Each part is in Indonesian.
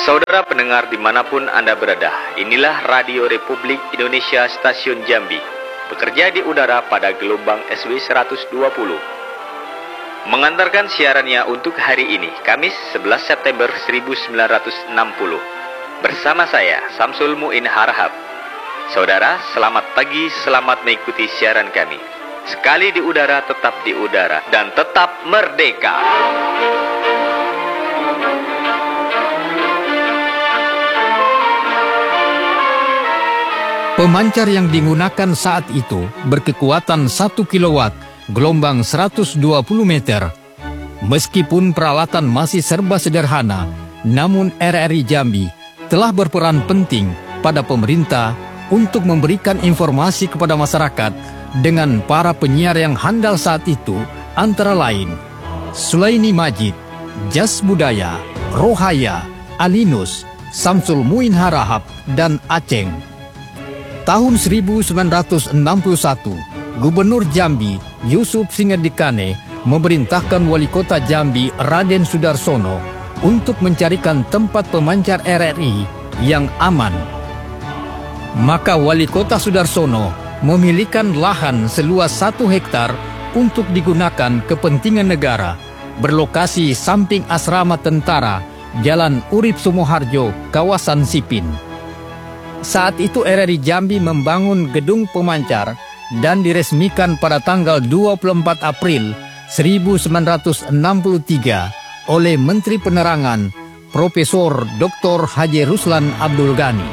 Saudara pendengar dimanapun Anda berada, inilah Radio Republik Indonesia Stasiun Jambi, bekerja di udara pada gelombang SW 120. Mengantarkan siarannya untuk hari ini, Kamis 11 September 1960. Bersama saya, Samsul Muin Harahap. Saudara, selamat pagi, selamat mengikuti siaran kami. Sekali di udara, dan tetap merdeka. Pemancar yang digunakan saat itu berkekuatan 1 kW, gelombang 120 meter. Meskipun peralatan masih serba sederhana, namun RRI Jambi telah berperan penting pada pemerintah untuk memberikan informasi kepada masyarakat dengan para penyiar yang handal saat itu, antara lain Sulaini Majid, Jas Budaya, Rohaya, Alinus, Samsul Muin Harahap, dan Aceng. Tahun 1961, Gubernur Jambi Yusuf Singadikane memerintahkan Wali Kota Jambi Raden Sudarsono untuk mencarikan tempat pemancar RRI yang aman. Maka Wali Kota Sudarsono memilihkan lahan seluas 1 hektar untuk digunakan kepentingan negara, berlokasi samping asrama tentara, Jalan Urip Sumoharjo, kawasan Sipin. Saat itu RRI Jambi membangun gedung pemancar dan diresmikan pada tanggal 24 April 1963 oleh Menteri Penerangan Profesor Dr. Haji Ruslan Abdul Ghani.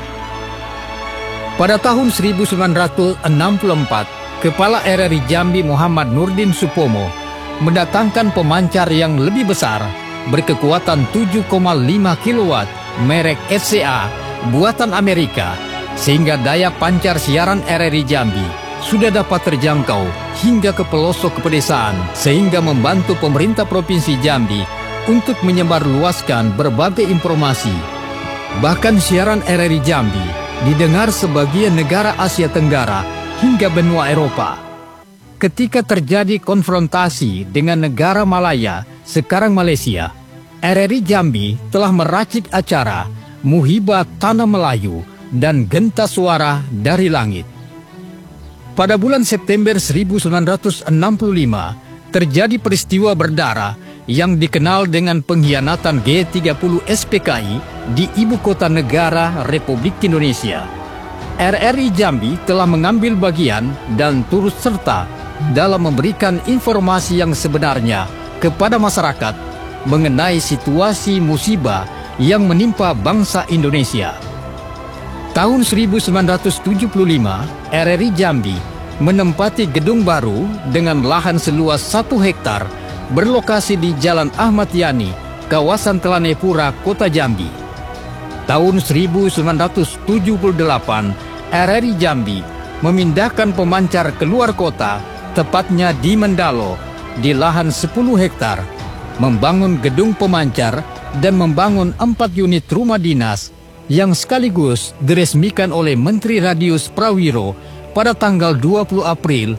Pada tahun 1964, Kepala RRI Jambi Muhammad Nurdin Supomo mendatangkan pemancar yang lebih besar berkekuatan 7,5 kW merek FCA buatan Amerika, sehingga daya pancar siaran RRI Jambi sudah dapat terjangkau hingga ke pelosok pedesaan, sehingga membantu pemerintah Provinsi Jambi untuk menyebarluaskan berbagai informasi. Bahkan siaran RRI Jambi didengar sebagian negara Asia Tenggara hingga benua Eropa. Ketika terjadi konfrontasi dengan negara Malaya, sekarang Malaysia, RRI Jambi telah meracik acara Muhibah Tanah Melayu dan Genta Suara dari Langit. Pada bulan September 1965, terjadi peristiwa berdarah yang dikenal dengan pengkhianatan G30 SPKI di Ibu Kota Negara Republik Indonesia. RRI Jambi telah mengambil bagian dan turut serta dalam memberikan informasi yang sebenarnya kepada masyarakat mengenai situasi musibah yang menimpa bangsa Indonesia. Tahun 1975, RRI Jambi menempati gedung baru dengan lahan seluas 1 hektar berlokasi di Jalan Ahmad Yani, kawasan Telanepura, Kota Jambi. Tahun 1978, RRI Jambi memindahkan pemancar keluar kota, tepatnya di Mendalo, di lahan 10 hektar, membangun gedung pemancar dan membangun 4 unit rumah dinas yang sekaligus diresmikan oleh Menteri Radius Prawiro pada tanggal 20 April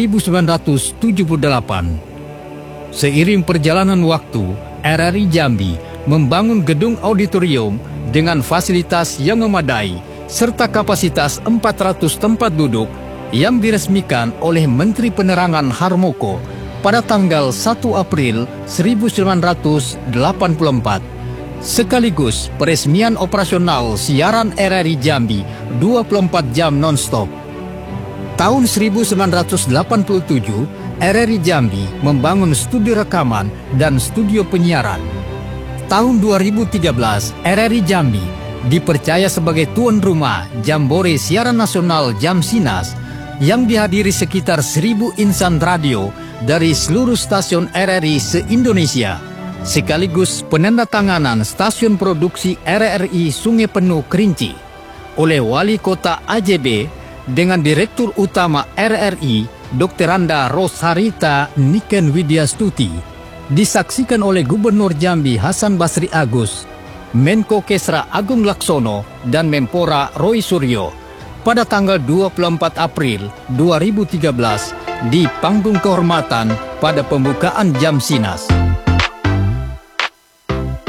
1978. Seiring perjalanan waktu, RRI Jambi membangun gedung auditorium dengan fasilitas yang memadai serta kapasitas 400 tempat duduk yang diresmikan oleh Menteri Penerangan Harmoko pada tanggal 1 April 1984, sekaligus peresmian operasional siaran RRI Jambi 24 jam non-stop. Tahun 1987, RRI Jambi membangun studio rekaman dan studio penyiaran. Tahun 2013, RRI Jambi dipercaya sebagai tuan rumah Jambore Siaran Nasional Jamsinas yang dihadiri sekitar 1.000 insan radio dari seluruh stasiun RRI se-Indonesia, sekaligus penandatanganan stasiun produksi RRI Sungai Penuh Kerinci oleh Wali Kota AJB dengan Direktur Utama RRI Dr. Randa Rosharita Niken Widyastuti, disaksikan oleh Gubernur Jambi Hasan Basri Agus, Menko Kesra Agung Laksono, dan Menpora Roy Suryo pada tanggal 24 April 2013 di panggung kehormatan pada pembukaan Jamsinas.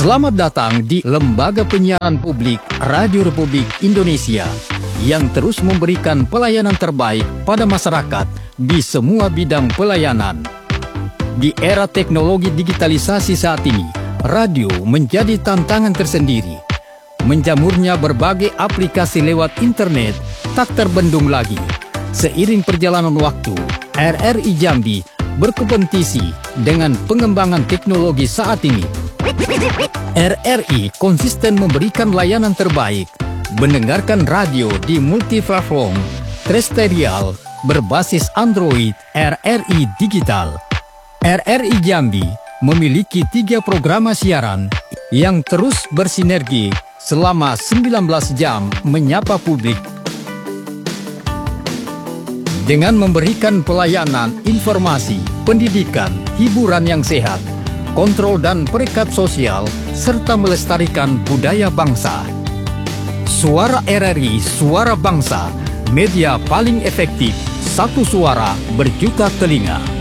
Selamat datang di Lembaga Penyiaran Publik Radio Republik Indonesia yang terus memberikan pelayanan terbaik pada masyarakat di semua bidang pelayanan. Di era teknologi digitalisasi saat ini, radio menjadi tantangan tersendiri. Menjamurnya berbagai aplikasi lewat internet tak terbendung lagi. Seiring perjalanan waktu, RRI Jambi berkompetisi dengan pengembangan teknologi saat ini. RRI konsisten memberikan layanan terbaik, mendengarkan radio di multiplatform, terestrial, berbasis Android, RRI Digital. RRI Jambi memiliki 3 program siaran yang terus bersinergi selama 19 jam menyapa publik. Dengan memberikan pelayanan, informasi, pendidikan, hiburan yang sehat, kontrol dan perekat sosial, serta melestarikan budaya bangsa. Suara RRI, suara bangsa, media paling efektif, satu suara berjuta telinga.